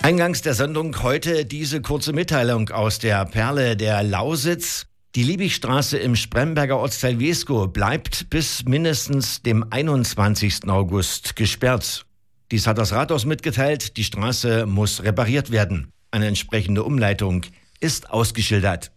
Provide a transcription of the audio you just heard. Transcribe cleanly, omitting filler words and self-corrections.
Eingangs der Sendung heute diese kurze Mitteilung aus der Perle der Lausitz. Die Liebigstraße im Spremberger Ortsteil Wieskow bleibt bis mindestens dem 21. August gesperrt. Dies hat das Rathaus mitgeteilt. Die Straße muss repariert werden. Eine entsprechende Umleitung ist ausgeschildert.